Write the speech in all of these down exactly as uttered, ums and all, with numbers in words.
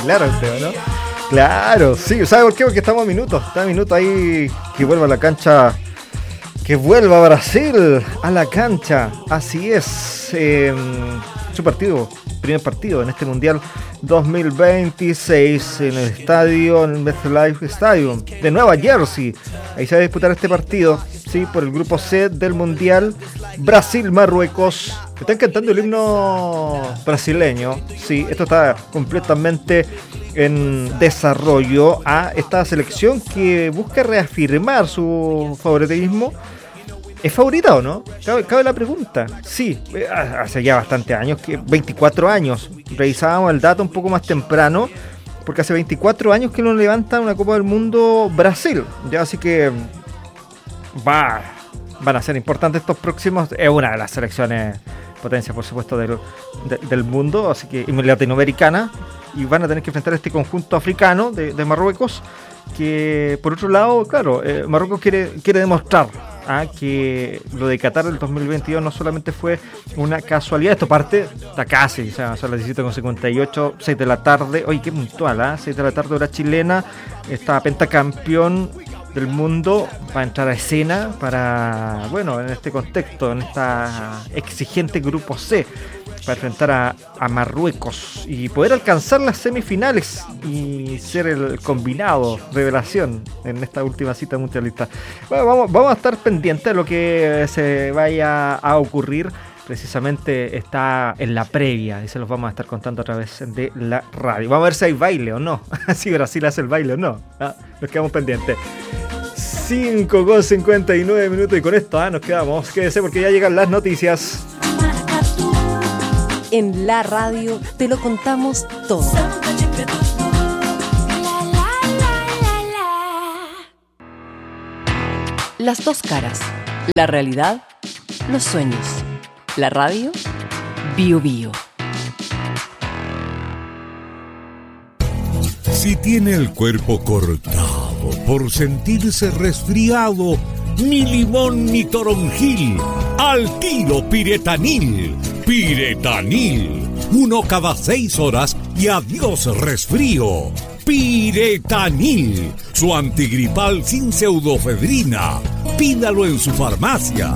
claro usted, ¿no? Claro, sí, ¿sabe por qué? Porque estamos a minutos, está a minutos ahí que vuelva a la cancha, que vuelva Brasil a la cancha, así es, eh, su partido, primer partido en este Mundial dos mil veintiséis en el estadio, en el MetLife Stadium de Nueva Jersey. Ahí se va a disputar este partido, sí, por el grupo C del Mundial, Brasil-Marruecos. Me están cantando el himno brasileño, sí, esto está completamente en desarrollo a esta selección que busca reafirmar su favoritismo. ¿Es favorita o no? Cabe, cabe la pregunta. Sí, hace ya bastantes años, que veinticuatro años. Revisábamos el dato un poco más temprano, porque hace veinticuatro años que no levanta una Copa del Mundo Brasil. Ya, así que va, van a ser importantes estos próximos. Es una de las selecciones potencias, por supuesto, del, de, del mundo, así que y latinoamericana. Y van a tener que enfrentar este conjunto africano de, de Marruecos, que por otro lado, claro, eh, Marruecos quiere, quiere demostrar ¿ah? que lo de Qatar del dos mil veintidós no solamente fue una casualidad. Esto parte, está casi, o sea, son las diecisiete con cincuenta y ocho, seis de la tarde, oye, qué puntual, ¿eh? seis de la tarde hora chilena, está pentacampeón del mundo va a entrar a escena para, bueno, en este contexto, en esta exigente grupo C, para enfrentar a, a Marruecos y poder alcanzar las semifinales y ser el combinado revelación en esta última cita mundialista. Bueno, vamos, vamos a estar pendientes de lo que se vaya a ocurrir. Precisamente está en la previa y se los vamos a estar contando a través de la radio. Vamos a ver si hay baile o no, si Brasil hace el baile o no. ¿Ah? Nos quedamos pendientes. cinco con cincuenta y nueve minutos y con esto ¿ah? nos quedamos. Quédese porque ya llegan las noticias. En la radio te lo contamos todo. Las dos caras, la realidad, los sueños. La radio, Bio Bio. Si tiene el cuerpo cortado por sentirse resfriado, ni limón ni toronjil, al tiro Piretanil. Piretanil, uno cada seis horas y adiós resfrío. Piretanil, su antigripal sin pseudofedrina. Pídalo en su farmacia.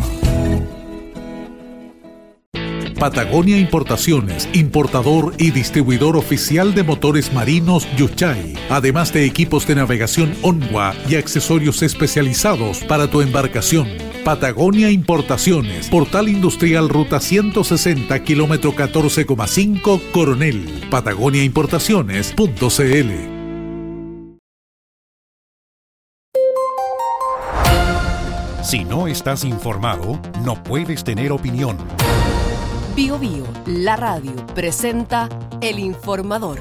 Patagonia Importaciones, importador y distribuidor oficial de motores marinos Yuchay, además de equipos de navegación Onwa y accesorios especializados para tu embarcación. Patagonia Importaciones, Portal Industrial Ruta ciento sesenta, kilómetro catorce coma cinco, Coronel. Patagonia Importaciones punto c l. Si no estás informado, no puedes tener opinión. Bio Bio, la radio, presenta El Informador.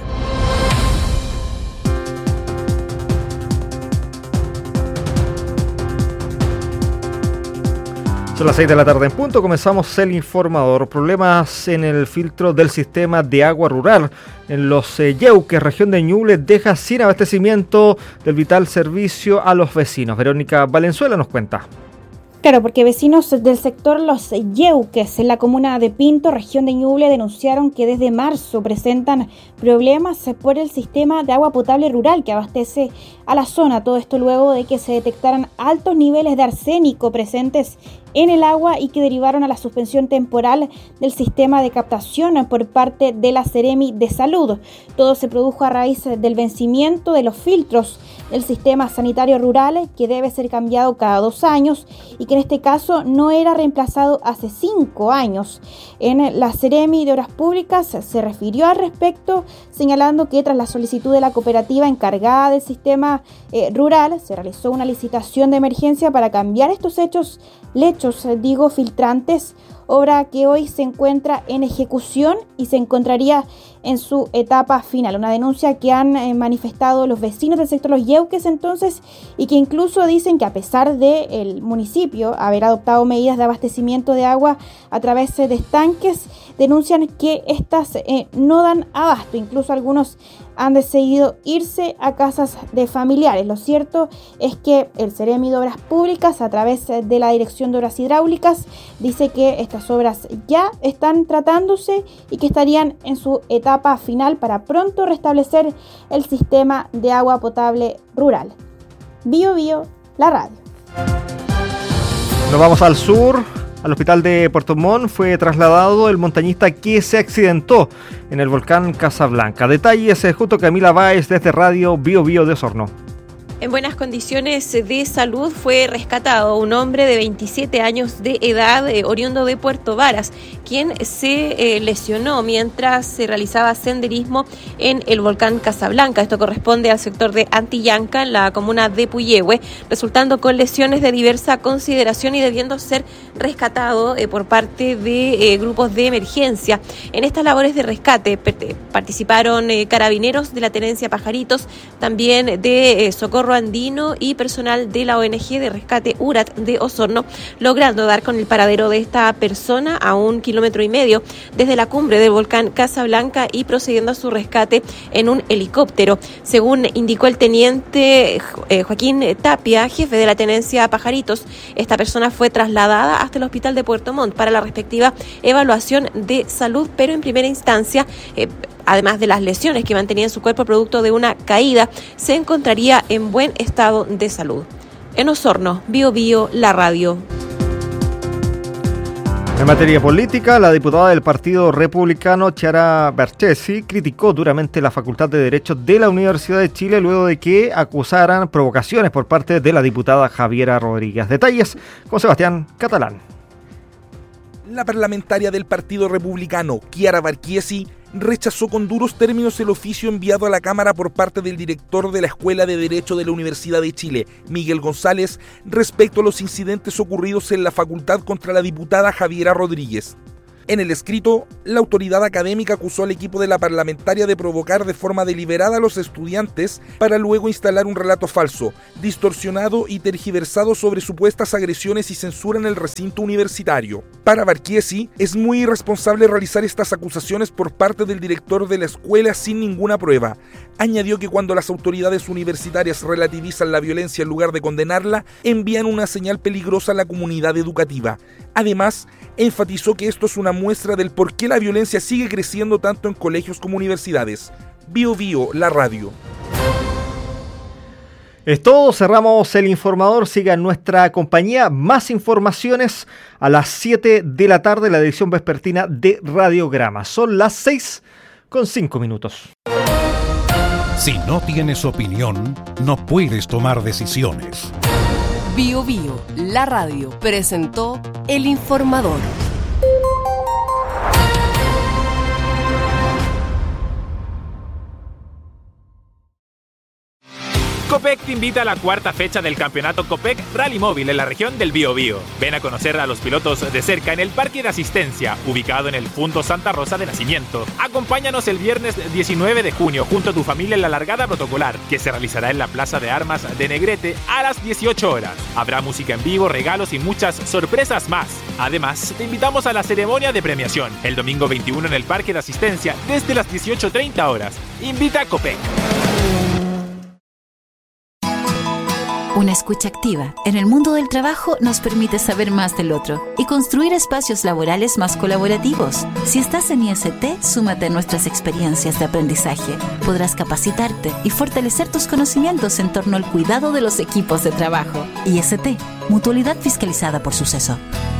Son las seis de la tarde en punto, comenzamos El Informador. Problemas en el filtro del sistema de agua rural en los eh, Yeuques, región de Ñuble, deja sin abastecimiento del vital servicio a los vecinos. Verónica Valenzuela nos cuenta. Claro, porque vecinos del sector Los Yeuques, en la comuna de Pinto, región de Ñuble, denunciaron que desde marzo presentan problemas por el sistema de agua potable rural que abastece a la zona. Todo esto luego de que se detectaran altos niveles de arsénico presentes en el agua y que derivaron a la suspensión temporal del sistema de captación por parte de la Seremi de Salud. Todo se produjo a raíz del vencimiento de los filtros del sistema sanitario rural, que debe ser cambiado cada dos años y que en este caso no era reemplazado hace cinco años. En la Seremi de Obras Públicas se refirió al respecto, señalando que tras la solicitud de la cooperativa encargada del sistema eh, rural, se realizó una licitación de emergencia para cambiar estos hechos, lechos, digo, filtrantes, obra que hoy se encuentra en ejecución y se encontraría en su etapa final. Una denuncia que han eh, manifestado los vecinos del sector Los Yeuques entonces, y que incluso dicen que a pesar del municipio haber adoptado medidas de abastecimiento de agua a través de estanques, denuncian que estas eh, no dan abasto. Incluso algunos han decidido irse a casas de familiares. Lo cierto es que el Ceremi de Obras Públicas, a través de la Dirección de Obras Hidráulicas, dice que estas obras ya están tratándose y que estarían en su etapa final para pronto restablecer el sistema de agua potable rural. Bio Bio, la radio. Nos vamos al sur. Al hospital de Puerto Montt fue trasladado el montañista que se accidentó en el volcán Casablanca. Detalles junto a Camila Báez desde Radio Bio Bio de Osorno. En buenas condiciones de salud fue rescatado un hombre de veintisiete años de edad, eh, oriundo de Puerto Varas, quien se eh, lesionó mientras se realizaba senderismo en el volcán Casablanca. Esto corresponde al sector de Antillanca, en la comuna de Puyehue, resultando con lesiones de diversa consideración y debiendo ser rescatado eh, por parte de eh, grupos de emergencia. En estas labores de rescate per- participaron eh, carabineros de la Tenencia Pajaritos, también de eh, Socorro Andino y personal de la O N G de Rescate URAT de Osorno, logrando dar con el paradero de esta persona a un kilómetro y medio desde la cumbre del volcán Casablanca y procediendo a su rescate en un helicóptero. Según indicó el teniente eh, Joaquín Tapia, jefe de la Tenencia Pajaritos, esta persona fue trasladada hasta el hospital de Puerto Montt para la respectiva evaluación de salud, pero en primera instancia, eh, además de las lesiones que mantenía en su cuerpo producto de una caída, se encontraría en buen estado de salud. En Osorno, Bio Bio, la radio. En materia política, la diputada del Partido Republicano, Chiara Berchesi, criticó duramente la Facultad de Derecho de la Universidad de Chile luego de que acusaran provocaciones por parte de la diputada Javiera Rodríguez. Detalles con Sebastián Catalán. La parlamentaria del Partido Republicano, Chiara Berchesi, rechazó con duros términos el oficio enviado a la Cámara por parte del director de la Escuela de Derecho de la Universidad de Chile, Miguel González, respecto a los incidentes ocurridos en la facultad contra la diputada Javiera Rodríguez. En el escrito, la autoridad académica acusó al equipo de la parlamentaria de provocar de forma deliberada a los estudiantes para luego instalar un relato falso, distorsionado y tergiversado sobre supuestas agresiones y censura en el recinto universitario. Para Berchesi, es muy irresponsable realizar estas acusaciones por parte del director de la escuela sin ninguna prueba. Añadió que cuando las autoridades universitarias relativizan la violencia en lugar de condenarla, envían una señal peligrosa a la comunidad educativa. Además, enfatizó que esto es una muestra del por qué la violencia sigue creciendo tanto en colegios como universidades. Bio Bio, la radio. Es todo, cerramos el informador. Siga en nuestra compañía. Más informaciones a las siete de la tarde, la edición vespertina de Radiograma. Son las seis con cinco minutos. Si no tienes opinión, no puedes tomar decisiones. Bio Bio, la radio, presentó El Informador. Copec te invita a la cuarta fecha del campeonato Copec Rally Móvil en la región del Biobío. Ven a conocer a los pilotos de cerca en el Parque de Asistencia, ubicado en el Punto Santa Rosa de Nacimiento. Acompáñanos el viernes diecinueve de junio junto a tu familia en la largada protocolar, que se realizará en la Plaza de Armas de Negrete a las dieciocho horas. Habrá música en vivo, regalos y muchas sorpresas más. Además, te invitamos a la ceremonia de premiación, el domingo veintiuno en el Parque de Asistencia, desde las dieciocho treinta horas. Invita a Copec. Una escucha activa en el mundo del trabajo nos permite saber más del otro y construir espacios laborales más colaborativos. Si estás en I S T, súmate a nuestras experiencias de aprendizaje. Podrás capacitarte y fortalecer tus conocimientos en torno al cuidado de los equipos de trabajo. I S T, Mutualidad Fiscalizada por Suceso.